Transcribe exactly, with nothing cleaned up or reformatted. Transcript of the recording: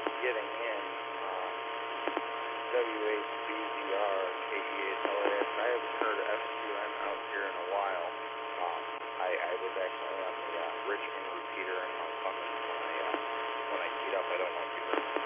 getting in. Um, W H B Z R, K E H L A S. I haven't heard F Q N out here in a while. Um, I, I was actually on the uh, Richmond repeater in Mount Clemens when I, uh, when I keyed up. I don't know if